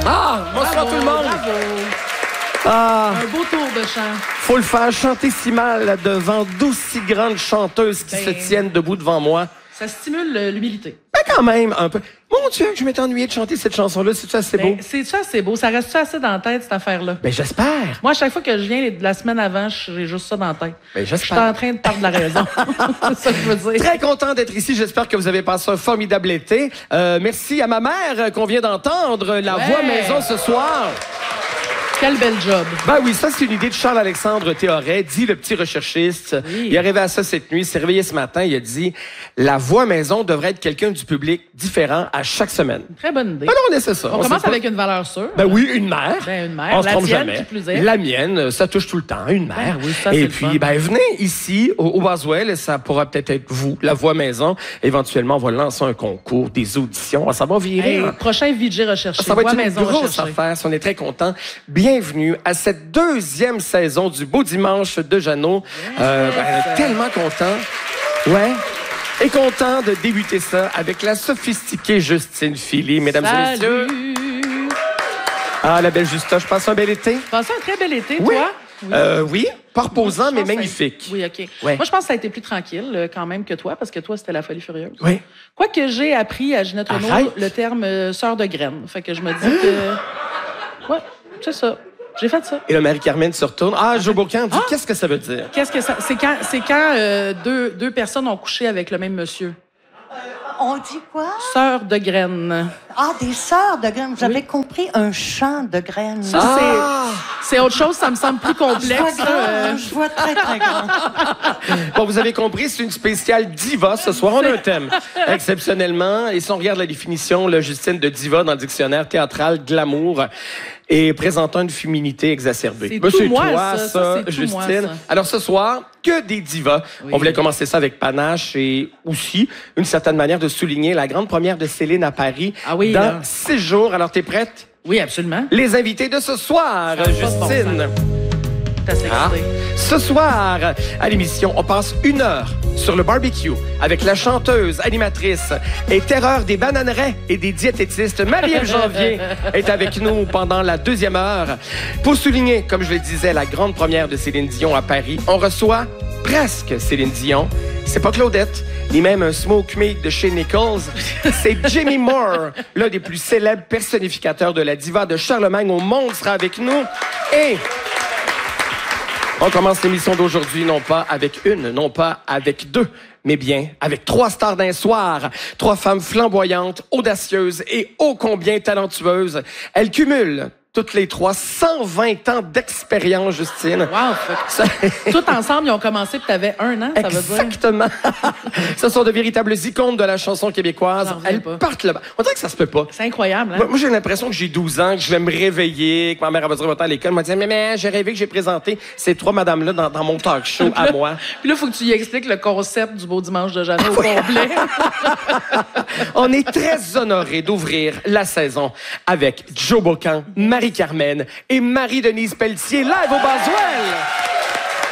Bonsoir tout le monde. Bravo. Un beau tour de chant. Faut le faire chanter si mal devant d'aussi grandes chanteuses qui se tiennent debout devant moi. Ça stimule l'humilité. Mais quand même, un peu. Mon Dieu, que je m'étais ennuyé de chanter cette chanson-là. C'est-tu assez beau? C'est-tu assez beau? Ça reste-tu assez dans la tête, cette affaire-là? Ben, j'espère. Moi, à chaque fois que je viens la semaine avant, j'ai juste ça dans la tête. Ben, Je j'espère. suis en train de perdre la raison. C'est ça que je veux dire. Très content d'être ici. J'espère que vous avez passé un formidable été. Merci à ma mère qu'on vient d'entendre. La voix maison ce soir. Quel bel job. Ben oui, ça, c'est une idée de Charles-Alexandre Théoret, dit le petit recherchiste. Oui. Il est arrivé à ça cette nuit, il s'est réveillé ce matin, il a dit « La voix maison devrait être quelqu'un du public différent à chaque semaine. » Très bonne idée. Ben non, on essaie ça. On commence avec une valeur sûre. Ben oui, une mère. Ben, une mère. On se La trompe tienne, jamais. qui plus est. La mienne, ça touche tout le temps, une mère. oui, ça, c'est et le puis, fun. ben venez ici, au Boswell, et ça pourra peut-être être vous, la voix maison. Éventuellement, on va lancer un concours, des auditions. Ça va virer. Hey, prochain VJ recherché. Ça va être Voix une maison grosse recherchée. affaire. On est très contents. Bienvenue à cette deuxième saison du Beau Dimanche de Jeannot. Tellement content. Ouais. Et content de débuter ça avec la sophistiquée Justine Philly, mesdames et messieurs. Salut! Ah, la belle Justa, je passe un bel été. Passé un très bel été, Oui. toi? Oui, pas reposant, Je mais pense que magnifique. Oui, OK. Ouais. Moi, je pense que ça a été plus tranquille quand même que toi, parce que toi, c'était la folie furieuse. Oui. Quoique j'ai appris à Ginette Arrête. Renaud le terme sœur de graines. Fait que je me dis que... Ouais, c'est ça. J'ai fait ça. Et là, Marie-Carmen se retourne. Ah, Joe Bocan dit, qu'est-ce que ça veut dire? Qu'est-ce que ça... C'est quand deux personnes ont couché avec le même monsieur. On dit quoi? Sœur de graines. Ah, des sœurs de graines. J'avais compris un champ de graines. Ça, c'est autre chose, ça me semble plus complexe. Je vois très, très grand. Bon, vous avez compris, c'est une spéciale diva ce soir. On a un thème exceptionnellement. Et si on regarde la définition, là, Justine, de diva dans le dictionnaire théâtral, glamour et présentant une féminité exacerbée. C'est Ben, tout c'est moi, toi, ça, c'est tout Justine. moi, ça. Alors ce soir, que des divas. Oui. On voulait commencer ça avec panache et aussi une certaine manière de souligner la grande première de Céline à Paris Ah oui, dans là. 6 jours. Alors, t'es prête? Oui, absolument. Les invités de ce soir, Ça a pas de bon Justine. T'as assez excité. Ce soir, à l'émission, on passe 1 heure sur le barbecue avec la chanteuse, animatrice et terreur des bananeraies et des diététistes. Marie-Ève Janvier est avec nous pendant la 2e heure. Pour souligner, comme je le disais, la grande première de Céline Dion à Paris, on reçoit presque Céline Dion. C'est pas Claudette, ni même un smoke meat de chez Nichols. C'est Jimmy Moore, l'un des plus célèbres personnificateurs de la diva de Charlemagne au monde, sera avec nous. Et on commence l'émission d'aujourd'hui non pas avec une, non pas avec 2, mais bien avec 3 stars d'un soir. 3 femmes flamboyantes, audacieuses et ô combien talentueuses. Elles cumulent toutes les 3 120 ans d'expérience, Justine. Wow! Ça- Tout ensemble, ils ont commencé puis t'avais 1 an, ça veut dire? Exactement. Ce sont de véritables icônes de la chanson québécoise. J'en reviens Elles pas. partent là-bas. On dirait que ça se peut pas. C'est incroyable, hein? Moi, j'ai l'impression que j'ai 12 ans, que je vais me réveiller, que ma mère va dire à l'école, elle m'a dit, mais j'ai rêvé que j'ai présenté ces 3 madames-là dans mon talk show à moi. Puis là, il faut que tu y expliques le concept du Beau Dimanche de Jeannot au complet. On est très honorés d'ouvrir la saison avec Joe Bocan, Marie-Carmen et Marie-Denise Pelletier, live au Boswell.